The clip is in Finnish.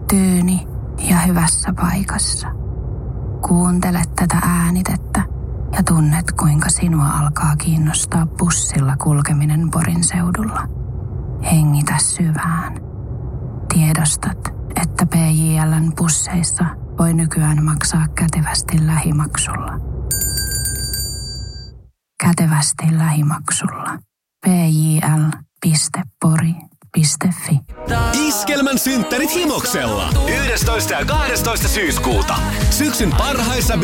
tyyni ja hyvässä paikassa. Kuuntelet tätä äänitettä ja tunnet, kuinka sinua alkaa kiinnostaa bussilla kulkeminen Porin seudulla. Hengitä syvään. Tiedostat, että PJL:n busseissa voi nykyään maksaa kätevästi lähimaksulla. Kätevästi lähimaksulla. pjl.pori.fi. Iskelmän synttärit Himoksella. 11. ja 12. syyskuuta. Syksyn parhaissa